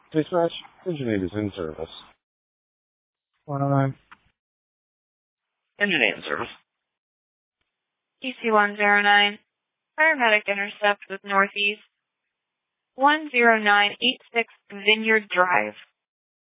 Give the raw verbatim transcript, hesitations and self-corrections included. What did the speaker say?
Dispatch, engine eight is in service. one oh nine. Engine eight in service. E C one zero nine. Paramedic intercept with Northeast. one zero nine eight six Vineyard Drive.